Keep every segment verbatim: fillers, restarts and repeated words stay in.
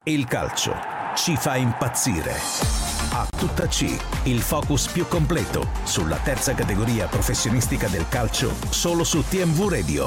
Il calcio ci fa impazzire. A tutta C, il focus più completo sulla terza categoria professionistica del calcio, solo su T M V Radio.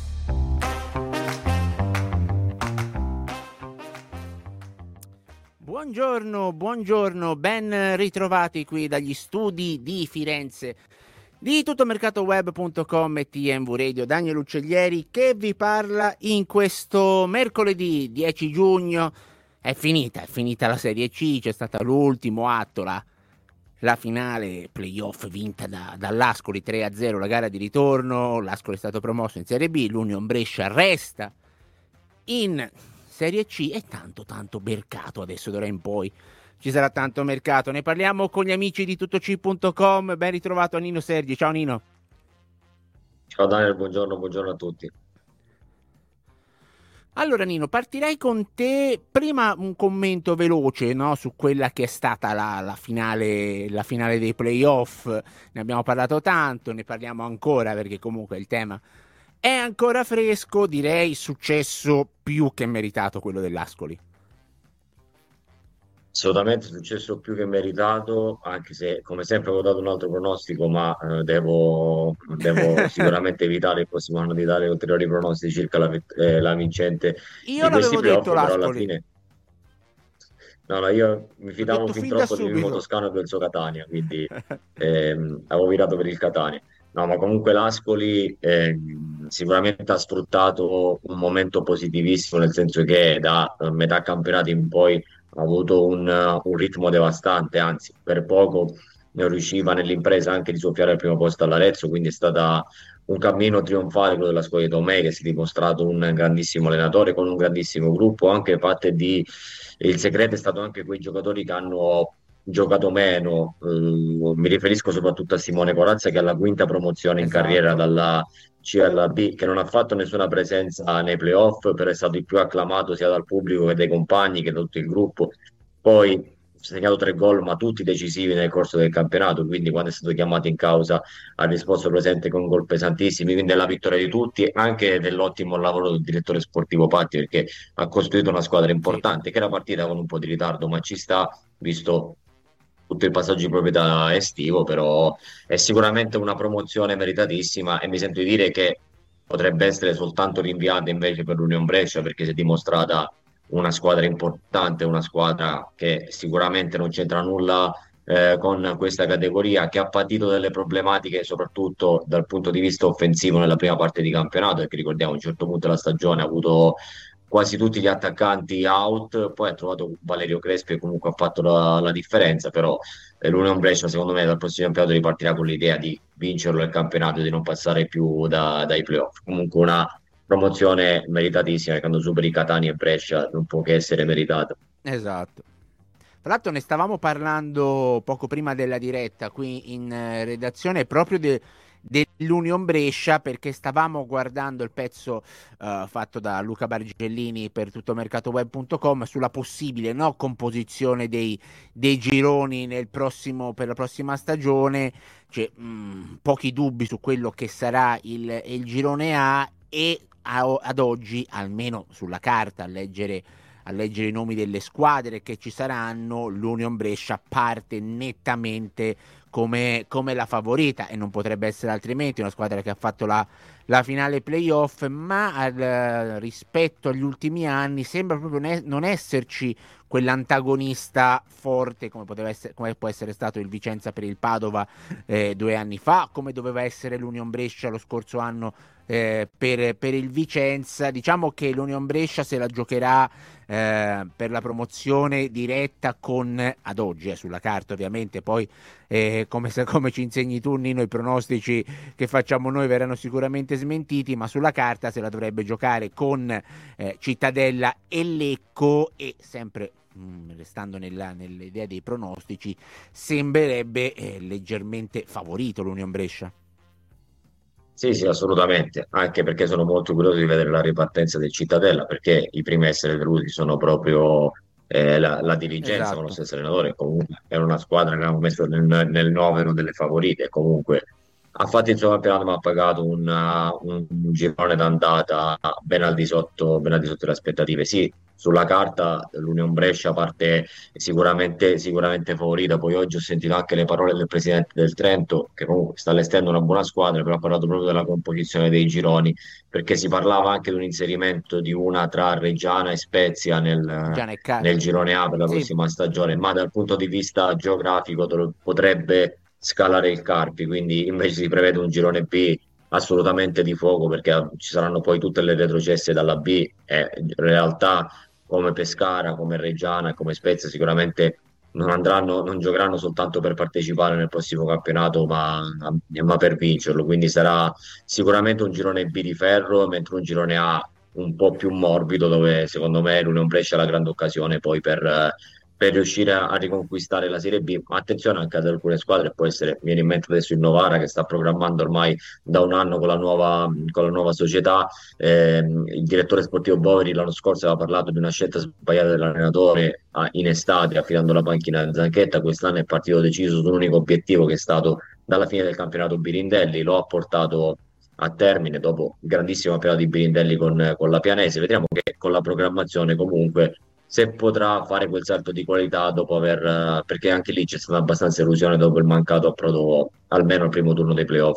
Buongiorno, buongiorno, ben ritrovati qui dagli studi di Firenze di tuttomercatoweb punto com e T M V Radio. Daniel Uccellieri che vi parla in questo mercoledì dieci giugno. È finita, è finita la Serie C, c'è stata l'ultimo atto, la, la finale playoff vinta da, dall'Ascoli tre a zero, la gara di ritorno. L'Ascoli è stato promosso in Serie B, l'Union Brescia resta in Serie C e tanto tanto mercato adesso d'ora in poi. Ci sarà tanto mercato, ne parliamo con gli amici di tuttoc punto com. Ben ritrovato a Nino Sergi. Ciao Nino. Ciao Daniel, buongiorno, buongiorno a tutti. Allora Nino, partirei con te. Prima un commento veloce, no, su quella che è stata la, la finale la finale dei playoff. Ne abbiamo parlato tanto, ne parliamo ancora perché comunque il tema è ancora fresco. Direi successo più che meritato quello dell'Ascoli. Assolutamente successo più che meritato, anche se come sempre avevo dato un altro pronostico, ma eh, devo, devo sicuramente evitare il prossimo anno di dare ulteriori pronostici circa la, eh, la vincente Io di questi l'avevo playoff, detto però alla l'Ascoli. fine no, no, io mi L'ho fidavo detto fin fin da troppo di Mimmo subito. Toscano e del suo Catania, quindi ehm, avevo virato per il Catania. No, ma comunque l'Ascoli ehm, sicuramente ha sfruttato un momento positivissimo, nel senso che da eh, metà campionato in poi ha avuto un, uh, un ritmo devastante, anzi per poco non riusciva nell'impresa anche di soffiare al primo posto all'Arezzo, quindi è stata un cammino trionfale quello della scuola di Tomei, che si è dimostrato un grandissimo allenatore con un grandissimo gruppo, anche fatte di il segreto è stato anche quei giocatori che hanno giocato meno. Eh, mi riferisco soprattutto a Simone Corazza, che è alla quinta promozione in carriera Esatto. dalla C L B, che non ha fatto nessuna presenza nei playoff, però è stato il più acclamato sia dal pubblico che dai compagni che da tutto il gruppo. Poi ha segnato tre gol, ma tutti decisivi nel corso del campionato, quindi quando è stato chiamato in causa ha risposto presente con gol pesantissimi, quindi è la vittoria di tutti, anche dell'ottimo lavoro del direttore sportivo Patti, perché ha costruito una squadra Sì. importante, che era partita con un po' di ritardo, ma ci sta, visto tutto il passaggio di proprietà estivo, però è sicuramente una promozione meritatissima e mi sento di dire che potrebbe essere soltanto rinviata invece per l'Union Brescia, perché si è dimostrata una squadra importante, una squadra che sicuramente non c'entra nulla eh, con questa categoria, che ha patito delle problematiche soprattutto dal punto di vista offensivo nella prima parte di campionato, perché ricordiamo a un certo punto della stagione ha avuto quasi tutti gli attaccanti out, poi ha trovato Valerio Crespi che comunque ha fatto la, la differenza, però eh, l'Union Brescia secondo me dal prossimo campionato ripartirà con l'idea di vincerlo il campionato e di non passare più da- dai playoff. Comunque una promozione meritatissima, che quando superi Catania e Brescia non può che essere meritata. Esatto. Tra l'altro ne stavamo parlando poco prima della diretta qui in eh, redazione proprio de- dell'Union Brescia, perché stavamo guardando il pezzo eh, fatto da Luca Bargellini per tuttomercatoweb punto com sulla possibile, no, composizione dei, dei gironi nel prossimo, per la prossima stagione. C'è mh, pochi dubbi su quello che sarà il, il girone A e a- ad oggi, almeno sulla carta, a leggere a leggere i nomi delle squadre che ci saranno, l'Union Brescia parte nettamente come, come la favorita e non potrebbe essere altrimenti. Una squadra che ha fatto la, la finale playoff, ma al, rispetto agli ultimi anni sembra proprio ne, non esserci quell'antagonista forte come poteva essere, come può essere stato il Vicenza per il Padova eh, due anni fa, come doveva essere l'Union Brescia lo scorso anno eh, per, per il Vicenza. Diciamo che l'Union Brescia se la giocherà eh, per la promozione diretta con, ad oggi eh, sulla carta ovviamente, poi eh, come, se, come ci insegni tu Nino, i pronostici che facciamo noi verranno sicuramente smentiti, ma sulla carta se la dovrebbe giocare con eh, Cittadella e Lecco, e sempre mh, restando nella, nell'idea dei pronostici sembrerebbe eh, leggermente favorito l'Union Brescia. Sì, sì, assolutamente, anche perché sono molto curioso di vedere la ripartenza del Cittadella, perché i primi a essere delusi sono proprio eh, la, la dirigenza con lo Esatto. stesso allenatore. Comunque era una squadra che avevamo messo nel, nel novero delle favorite, comunque ha fatto il suo campionato ma ha pagato una- un, un girone d'andata ben al di sotto, ben al di sotto delle aspettative. Sì, sulla carta l'Union Brescia parte sicuramente, sicuramente favorita. Poi oggi ho sentito anche le parole del presidente del Trento, che comunque sta allestendo una buona squadra, però ha parlato proprio della composizione dei gironi, perché si parlava anche di un inserimento di una tra Reggiana e Spezia nel, Gianni Ca- nel girone A per la sì. prossima stagione, ma dal punto di vista geografico dov- potrebbe scalare il Carpi, quindi invece si prevede un girone B assolutamente di fuoco, perché ci saranno poi tutte le retrocesse dalla B e in realtà come Pescara, come Reggiana e come Spezia sicuramente non andranno, non giocheranno soltanto per partecipare nel prossimo campionato, ma, ma per vincerlo. Quindi sarà sicuramente un girone B di ferro, mentre un girone A un po' più morbido, dove secondo me l'Union Brescia ha la grande occasione poi per, eh, per riuscire a, a riconquistare la Serie B. Ma attenzione anche ad alcune squadre, può essere, mi viene in mente adesso il Novara che sta programmando ormai da un anno con la nuova, con la nuova società. Eh, il direttore sportivo Boveri l'anno scorso aveva parlato di una scelta sbagliata dell'allenatore a- in estate, affidando la panchina a Zanchetta. Quest'anno è partito deciso su un unico obiettivo che è stato dalla fine del campionato Birindelli, lo ha portato a termine dopo il grandissimo campionato di Birindelli con, con la Pianese. Vediamo che con la programmazione comunque se potrà fare quel salto di qualità dopo aver, eh, perché anche lì c'è stata abbastanza illusione dopo il mancato approdo almeno al primo turno dei playoff.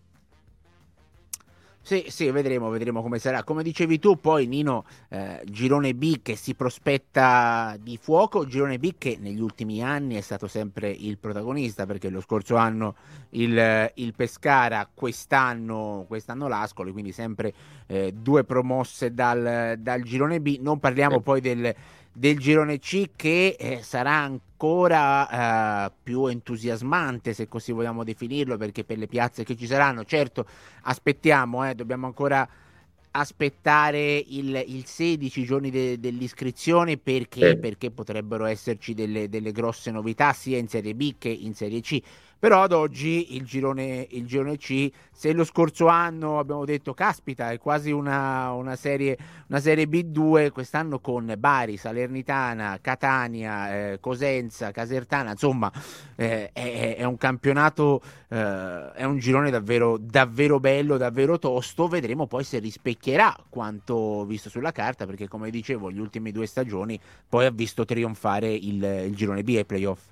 Sì, sì, vedremo, vedremo come sarà. Come dicevi tu, poi Nino, eh, girone B che si prospetta di fuoco, girone B che negli ultimi anni è stato sempre il protagonista, perché lo scorso anno il, il Pescara, quest'anno, quest'anno l'Ascoli, quindi sempre eh, due promosse dal, dal girone B. Non parliamo poi del, del girone C che eh, sarà ancora eh, più entusiasmante, se così vogliamo definirlo, perché per le piazze che ci saranno, certo. Aspettiamo, eh, dobbiamo ancora aspettare il, il sedici giorni de- dell'iscrizione, perché, Eh, perché potrebbero esserci delle, delle grosse novità sia in Serie B che in Serie C. Però ad oggi il girone, il girone C, se lo scorso anno abbiamo detto caspita è quasi una, una serie, una serie B due, quest'anno con Bari, Salernitana, Catania, eh, Cosenza, Casertana, insomma eh, è, è un campionato, eh, è un girone davvero, davvero bello, davvero tosto. Vedremo poi se rispecchierà quanto visto sulla carta, perché come dicevo, gli ultimi due stagioni poi ha visto trionfare il, il girone B ai playoff.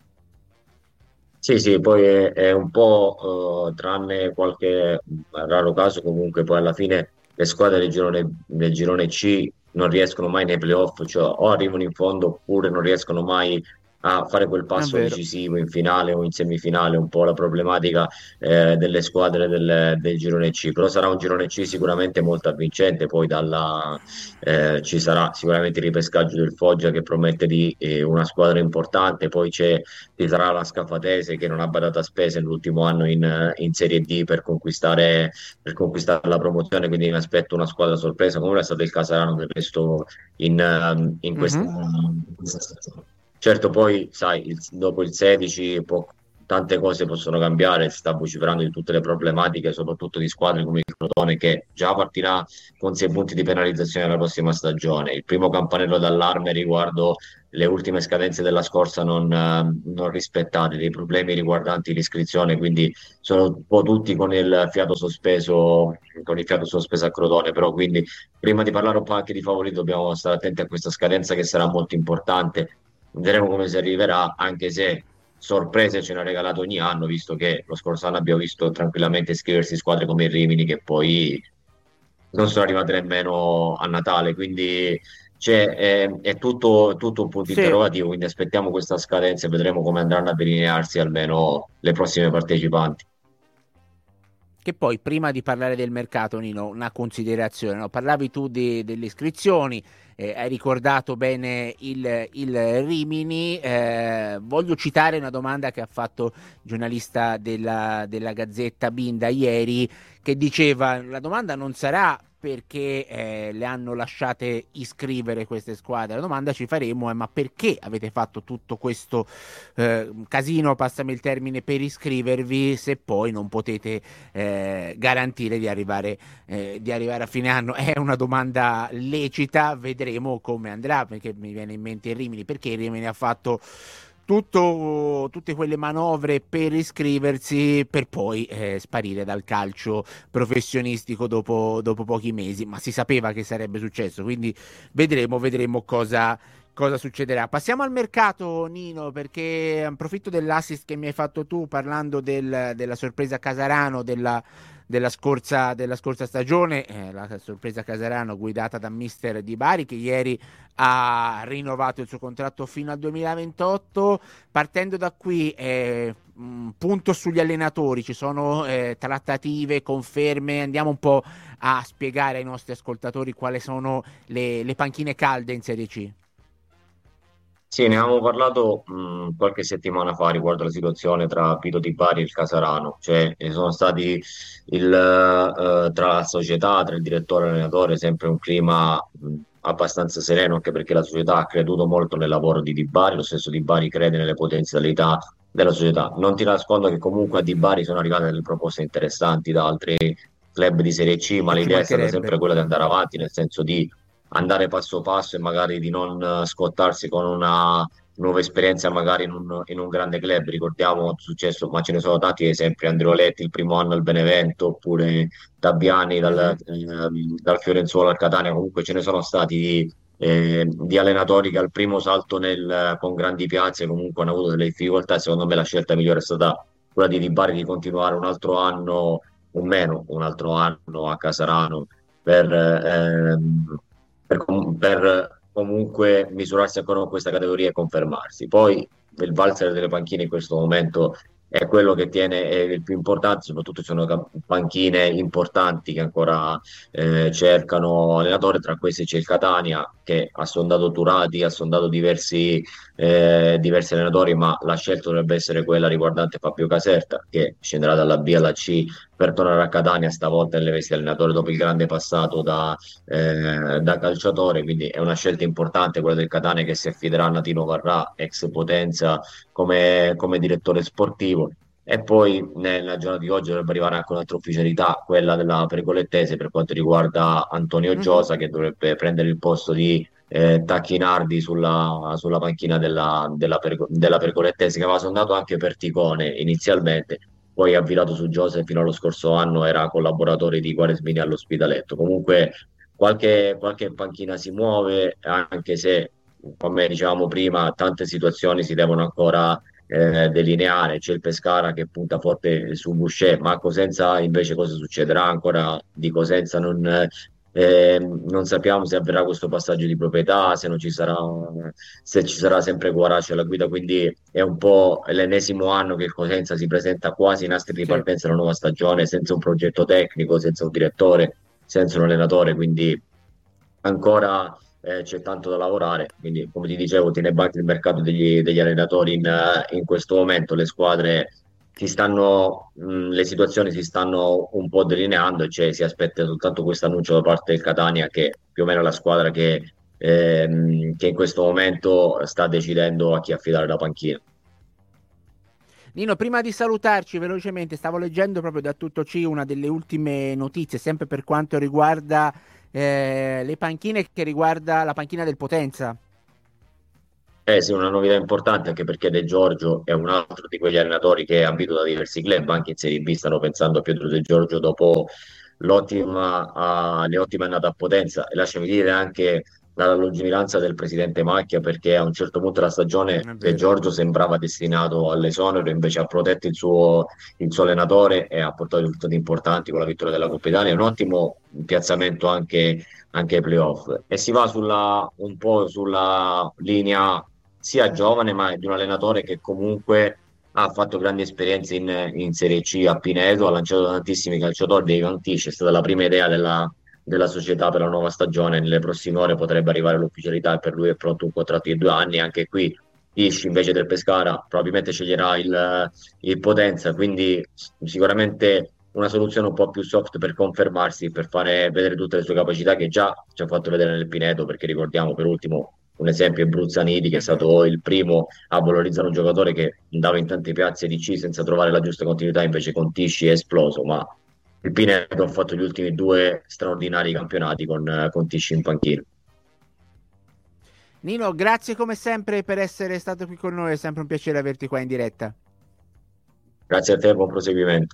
Sì, sì, poi è, è un po', eh, tranne qualche raro caso, comunque poi alla fine le squadre del girone, del girone C non riescono mai nei playoff, cioè o arrivano in fondo oppure non riescono mai a fare quel È passo vero. decisivo in finale o in semifinale, un po' la problematica eh, delle squadre del, del girone C. Però sarà un girone C sicuramente molto avvincente, poi dalla, eh, ci sarà sicuramente il ripescaggio del Foggia che promette di eh, una squadra importante, poi c'è ci sarà la Scafatese che non ha badato a spese nell'ultimo anno in, in Serie D per conquistare, per conquistare la promozione, quindi mi aspetto una squadra sorpresa, come è stato il Casarano del resto in, ehm, in questa, Mhm. in questa stagione. Certo, poi sai, il- dopo il sedici può- tante cose possono cambiare, si sta vociferando di tutte le problematiche, soprattutto di squadre come il Crotone che già partirà con sei punti di penalizzazione la prossima stagione. Il primo campanello d'allarme riguardo le ultime scadenze della scorsa non, eh, non rispettate, dei problemi riguardanti l'iscrizione, quindi sono un po' tutti con il fiato sospeso, con il fiato sospeso a Crotone, però quindi prima di parlare un po' anche di favoriti dobbiamo stare attenti a questa scadenza che sarà molto importante. Vedremo come si arriverà, anche se sorprese ce ne ha regalato ogni anno, visto che lo scorso anno abbiamo visto tranquillamente iscriversi squadre come il Rimini che poi non sono arrivate nemmeno a Natale, quindi c'è, è, è tutto, tutto un punto Sì, interrogativo, quindi aspettiamo questa scadenza e vedremo come andranno a delinearsi almeno le prossime partecipanti. che poi prima di parlare del mercato, Nino, una considerazione, no? Parlavi tu di- delle iscrizioni, eh, hai ricordato bene il, il Rimini, eh, voglio citare una domanda che ha fatto il giornalista della, della Gazzetta Binda ieri, che diceva la domanda non sarà perché eh, le hanno lasciate iscrivere queste squadre, la domanda ci faremo è ma perché avete fatto tutto questo eh, casino, passami il termine, per iscrivervi se poi non potete eh, garantire di arrivare, eh, di arrivare a fine anno? È una domanda lecita, vedremo come andrà, perché mi viene in mente il Rimini, perché il Rimini ha fatto tutto, tutte quelle manovre per iscriversi per poi eh, sparire dal calcio professionistico dopo, dopo pochi mesi, ma si sapeva che sarebbe successo, quindi vedremo, vedremo cosa, cosa succederà. Passiamo al mercato, Nino, perché approfitto dell'assist che mi hai fatto tu parlando del, della sorpresa Casarano della della scorsa, della scorsa stagione, eh, la sorpresa Casarano guidata da mister Di Bari, che ieri ha rinnovato il suo contratto fino al duemilaventotto. Partendo da qui, eh, mh, punto sugli allenatori, ci sono eh, trattative, conferme, andiamo un po' a spiegare ai nostri ascoltatori quali sono le, le panchine calde in Serie C. Sì, ne avevamo parlato mh, qualche settimana fa riguardo alla situazione tra Pito Di Bari e il Casarano, cioè ci sono stati il, eh, tra la società, tra il direttore e l'allenatore, sempre un clima mh, abbastanza sereno, anche perché la società ha creduto molto nel lavoro di Di Bari, lo stesso Di Bari crede nelle potenzialità della società. Non ti nascondo che comunque a Di Bari sono arrivate delle proposte interessanti da altri club di Serie C, ma E ci l'idea è stata mancherebbe. sempre quella di andare avanti, nel senso di andare passo passo e magari di non eh, scottarsi con una nuova esperienza magari in un, in un grande club. Ricordiamo quanto è successo, ma ce ne sono tanti esempi: Andreoletti il primo anno al Benevento, oppure Dabbiani dal, Mhm. ehm, dal Fiorenzuolo al Catania. Comunque ce ne sono stati di, eh, di allenatori che al primo salto nel, con grandi piazze comunque hanno avuto delle difficoltà, e secondo me la scelta migliore è stata quella di Di Bari di continuare un altro anno o meno, un altro anno a Casarano per, ehm, per, com- per comunque misurarsi ancora con questa categoria e confermarsi. Poi il valzer delle panchine in questo momento è quello che tiene è il più importante, soprattutto ci sono ca- panchine importanti che ancora eh, cercano allenatore. Tra questi c'è il Catania che ha sondato Turati, ha sondato diversi, eh, diversi allenatori, ma la scelta dovrebbe essere quella riguardante Fabio Caserta, che scenderà dalla B alla C per tornare a Catania, stavolta nelle vesti di allenatore dopo il grande passato da, eh, da calciatore. Quindi è una scelta importante quella del Catania, che si affiderà a Natino Varrà, ex Potenza, come, come direttore sportivo. E poi nella giornata di oggi dovrebbe arrivare anche un'altra ufficialità, quella della Pergolettese, per quanto riguarda Antonio Mhm. Giosa, che dovrebbe prendere il posto di eh, Tacchinardi sulla, sulla panchina della, della, Pergo- della Pergolettese, che aveva sondato anche per Ticone inizialmente, poi ha virato su Joseph. Fino allo scorso anno era collaboratore di Quaresmini all'Ospitaletto. Comunque qualche, qualche panchina si muove, anche se, come dicevamo prima, tante situazioni si devono ancora eh, delineare. C'è il Pescara che punta forte su Boucher, ma a Cosenza invece cosa succederà? Ancora di Cosenza non, eh, non sappiamo se avverrà questo passaggio di proprietà, se non ci sarà, se ci sarà sempre Guaraci alla guida. Quindi è un po' l'ennesimo anno che il Cosenza si presenta quasi in astri di Sì. partenza della nuova stagione, senza un progetto tecnico, senza un direttore, senza un allenatore. Quindi ancora eh, c'è tanto da lavorare. Quindi, come ti dicevo, tiene banco il mercato degli, degli allenatori in, eh, in questo momento. Le squadre si stanno, mh, le situazioni si stanno un po' delineando, e cioè si aspetta soltanto questo annuncio da parte del Catania, che più o meno è la squadra che, ehm, che in questo momento sta decidendo a chi affidare la panchina. Nino, prima di salutarci velocemente, stavo leggendo proprio da Tutto C una delle ultime notizie, sempre per quanto riguarda eh, le panchine, che riguarda la panchina del Potenza. Eh sì, una novità importante, anche perché De Giorgio è un altro di quegli allenatori che è ambito da diversi club, anche in Serie B stanno pensando a Pietro De Giorgio dopo l'ottima, ah, le ottime annate a Potenza. E lasciami dire anche la lungimiranza del presidente Macchia, perché a un certo punto della stagione È De vero. Giorgio sembrava destinato all'esonero, invece ha protetto il suo, il suo allenatore e ha portato risultati importanti con la vittoria della Coppa Italia. Un ottimo piazzamento anche, anche ai playoff. E si va sulla, un po' sulla linea sia giovane, ma di un allenatore che comunque ha fatto grandi esperienze in, in Serie C a Pineto, ha lanciato tantissimi calciatori. Dei Vantici è stata la prima idea della, della società per la nuova stagione. Nelle prossime ore potrebbe arrivare l'ufficialità, e per lui è pronto un contratto di due anni. Anche qui Isci invece del Pescara probabilmente sceglierà il, il Potenza, quindi sicuramente una soluzione un po' più soft per confermarsi, per fare vedere tutte le sue capacità, che già ci ha fatto vedere nel Pineto. Perché ricordiamo, per ultimo, un esempio è Bruzzaniti, che è È vero. stato il primo a valorizzare un giocatore che andava in tante piazze di C senza trovare la giusta continuità. Invece con Tisci è esploso, ma il Pineto ha fatto gli ultimi due straordinari campionati con, con Tisci in panchina. Nino, grazie come sempre per essere stato qui con noi, è sempre un piacere averti qua in diretta. Grazie a te, buon proseguimento.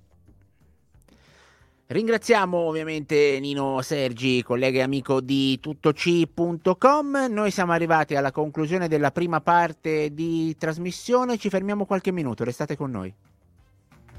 Ringraziamo ovviamente Nino Sergi, collega e amico di tuttoci punto com. Noi siamo arrivati alla conclusione della prima parte di trasmissione, ci fermiamo qualche minuto, restate con noi.